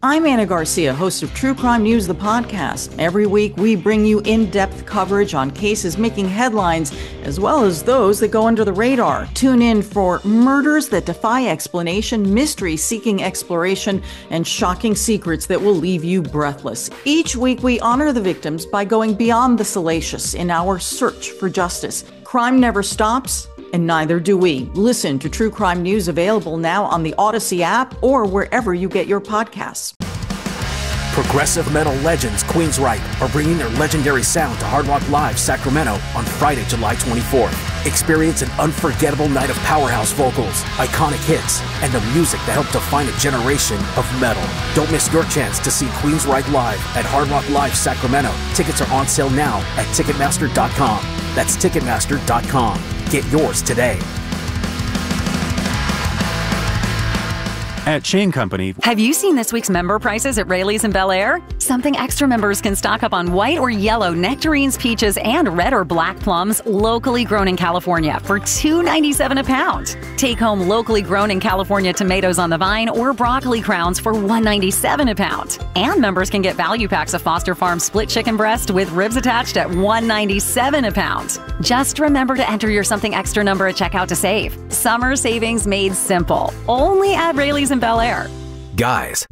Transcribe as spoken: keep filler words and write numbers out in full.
I'm Anna Garcia, host of True Crime News, the podcast. Every week, we bring you in-depth coverage on cases making headlines, as well as those that go under the radar. Tune in for murders that defy explanation, mysteries seeking exploration, and shocking secrets that will leave you breathless. Each week, we honor the victims by going beyond the salacious in our search for justice. Crime never stops, and neither do we. Listen to True Crime News, available now on the Odyssey app or wherever you get your podcasts. Progressive metal legends Queensryche are bringing their legendary sound to Hard Rock Live Sacramento on Friday, July twenty-fourth. Experience an unforgettable night of powerhouse vocals, iconic hits, and the music that helped define a generation of metal. Don't miss your chance to see Queensryche live at Hard Rock Live Sacramento. Tickets are on sale now at Ticketmaster dot com. That's Ticketmaster dot com. Get yours today. At Shane Company. Have you seen this week's member prices at Rayleigh's in Bel Air? Something extra members can stock up on white or yellow nectarines, peaches, and red or black plums locally grown in California for two ninety-seven a pound. Take home locally grown in California tomatoes on the vine or broccoli crowns for one ninety-seven a pound. And members can get value packs of Foster Farms split chicken breast with ribs attached at one ninety-seven a pound. Just remember to enter your something extra number at checkout to save. Summer savings made simple. Only at Rayleigh's in Bel Air. Guys,